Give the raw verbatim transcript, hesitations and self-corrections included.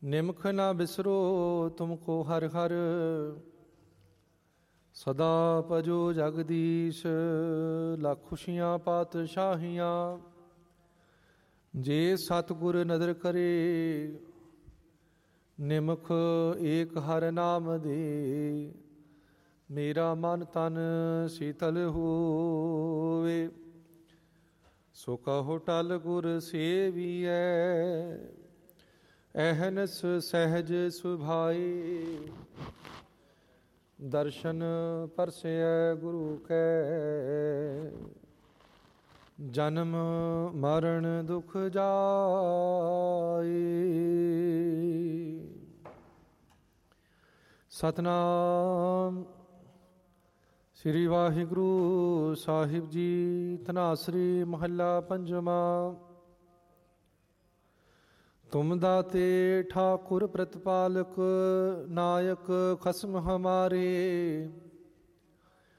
ਨਿਮਖ ਨਾ ਬਿਸਰੋ ਤੁਮਕੋ ਹਰ ਹਰ, ਸਦਾ ਭਜੋ ਜਗਦੀਸ਼। ਲੱਖ ਖੁਸ਼ੀਆਂ ਪਾਤਸ਼ਾਹੀਆਂ, ਜੇ ਸਤਿਗੁਰ ਨਦਰ ਕਰੇ। ਨਿਮਖ ਏਕ ਹਰ ਨਾਮ ਦੇ, ਮੇਰਾ ਮਨ ਤਨ ਸੀਤਲ ਹੋਵੇ। ਸੋ ਕਹੋ ਟਲ ਗੁਰ ਸੇਵੀਐ, ਅਹਨਸ ਸਹਿਜ ਸੁਭਾਈ। ਦਰਸ਼ਨ ਪਰਸੈ ਗੁਰੂ ਕੈ, ਜਨਮ ਮਰਨ ਦੁਖ ਜਾਏ। ਸਤਨਾਮ ਸ੍ਰੀ ਵਾਹਿਗੁਰੂ ਸਾਹਿਬ ਜੀ। ਧਨਾਸਰੀ ਮਹੱਲਾ ਪੰਜਵਾਂ। ਤੁਮ ਦਾਤੇ ਠਾਕੁਰ ਪ੍ਰਤਪਾਲਕ, ਨਾਇਕ ਖਸਮ ਹਮਾਰੇ।